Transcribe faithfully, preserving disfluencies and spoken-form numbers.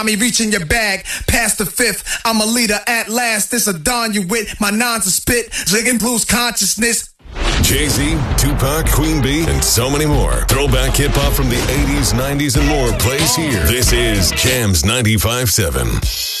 Me reaching your bag past the fifth. I'm a leader at last. This a dawn you with. My nines to spit. Ziggin blues consciousness. Jay-Z, Tupac, Queen Bee, and so many more. Throwback hip-hop from the eighties, nineties, and more plays here. This is Jams ninety-five point seven.